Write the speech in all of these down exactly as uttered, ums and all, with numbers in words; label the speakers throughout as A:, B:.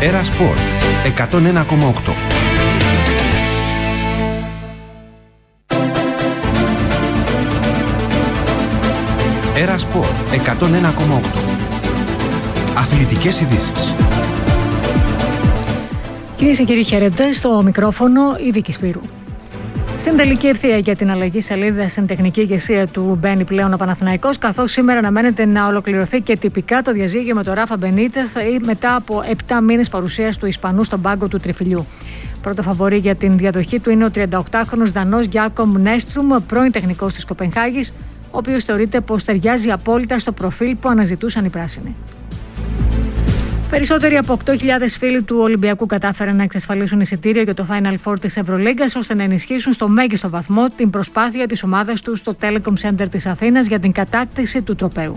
A: Έρα Σπορ εκατόν ένα κόμμα οκτώ. Έρα Σπορ εκατόν ένα κόμμα οκτώ. Αθλητικές ειδήσεις.
B: Κυρίες και κύριοι, χαίρετε. Στο μικρόφωνο η Βίκη Σπύρου. Στην τελική ευθεία για την αλλαγή σελίδα στην τεχνική ηγεσία του μπαίνει πλέον ο Παναθηναϊκός, καθώς σήμερα αναμένεται να ολοκληρωθεί και τυπικά το διαζύγιο με τον Ράφα Μπενίτεθ μετά από επτά μήνες παρουσίας του Ισπανού στον πάγκο του Τριφυλιού. Πρώτο φαβορί για την διαδοχή του είναι ο τριανταοκτάχρονος Δανός Γιάκομ Νέστρουμ, πρώην τεχνικός της Κοπενχάγης, ο οποίος θεωρείται πως ταιριάζει απόλυτα στο προφίλ που αναζητούσαν οι πράσινοι. Περισσότεροι από οκτώ χιλιάδες φίλοι του Ολυμπιακού κατάφεραν να εξασφαλίσουν εισιτήριο για το Final Four της Ευρωλίγκας, ώστε να ενισχύσουν στο μέγιστο βαθμό την προσπάθεια της ομάδας τους στο Telecom Center της Αθήνας για την κατάκτηση του τροπαίου.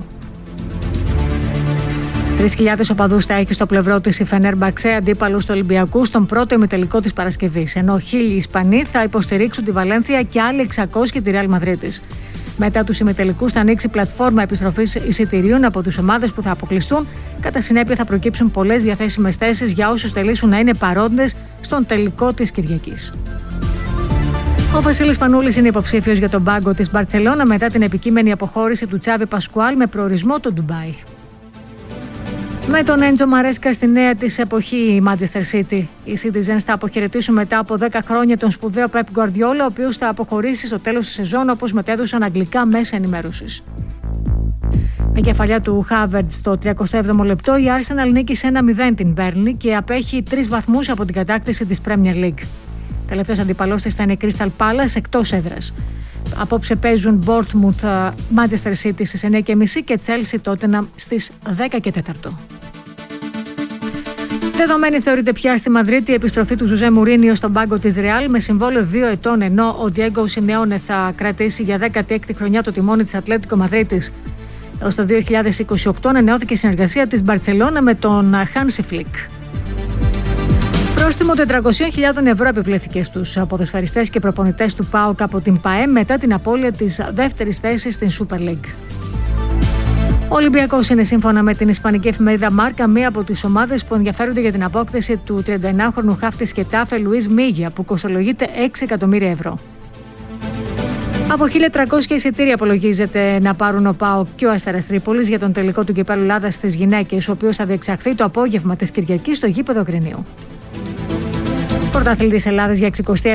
B: τρεις χιλιάδες οπαδούς θα έχει στο πλευρό της η Φενέρμπαξε, αντίπαλους του Ολυμπιακού, στον πρώτο ημιτελικό της Παρασκευής, ενώ χίλιοι Ισπανοί θα υποστηρίξουν τη Βαλένθια και άλλοι εξακόσιοι τη Ρεάλ Μαδρίτης. Μετά τους ημιτελικούς θα ανοίξει πλατφόρμα επιστροφής εισιτηρίων από τις ομάδες που θα αποκλειστούν. Κατά συνέπεια θα προκύψουν πολλές διαθέσιμες θέσεις για όσους θελήσουν να είναι παρόντες στον τελικό της Κυριακής. Ο Βασίλης Πανούλης είναι υποψήφιος για τον πάγκο της Μπαρτσελώνα μετά την επικείμενη αποχώρηση του Τσάβι Πασκουάλ με προορισμό το Ντουμπάι. Με τον Έντζο Μαρέσκα στη νέα της εποχή η Manchester City. Οι Citizens θα αποχαιρετήσουν μετά από δέκα χρόνια τον σπουδαίο Pep Guardiola, ο οποίος θα αποχωρήσει στο τέλος της σεζόν, όπως μετέδωσαν αγγλικά μέσα ενημέρωσης. Με κεφαλιά του Havertz στο τριακοστό έβδομο λεπτό, η Arsenal νίκησε ένα μηδέν την Burnley και απέχει τρεις βαθμούς από την κατάκτηση της Premier League. Τελευταίος αντιπαλός της θα είναι η Crystal Palace εκτός έδρας. Απόψε παίζουν Bournemouth Manchester City στις εννιά και μισή και Chelsea Tottenham στις δέκα και τέσσερα. Δεδομένη θεωρείται πια στη Μαδρίτη η επιστροφή του Ζουζέ Μουρίνιο στον πάγκο της Ρεάλ με συμβόλαιο δύο ετών, ενώ ο Διέγκο Σιμεώνε θα κρατήσει για δέκατη έκτη χρονιά το τιμόνι της Ατλέτικο Μαδρίτης. Έως το δύο χιλιάδες είκοσι οκτώ ανανεώθηκε η συνεργασία της Μπαρτσελώνα με τον Χάνσι Φλικ. Πρόστιμο τετρακόσιες χιλιάδες ευρώ επιβλήθηκε στους ποδοσφαιριστές και προπονητές του ΠΑΟΚ από την ΠΑΕ μετά την απώλεια της δεύτερης θέσης στην Super League. Ο Ολυμπιακός είναι, σύμφωνα με την ισπανική εφημερίδα Μάρκα, μία από τις ομάδες που ενδιαφέρονται για την απόκτηση του τριανταεννάχρονου χάφτη Γετάφε Λουίς Μίγια, που κοστολογείται έξι εκατομμύρια ευρώ. Από χίλια τριακόσια εισιτήρια απολογίζεται να πάρουν ο ΠΑΟΚ και ο Αστέρας Τρίπολης για τον τελικό του Κυπέλλου Ελλάδας στις γυναίκες, ο οποίος θα διεξαχθεί το απόγευμα της Κυριακής στο γήπεδο Αγρινίου. Πρωταθλητής Ελλάδας για εξηκοστή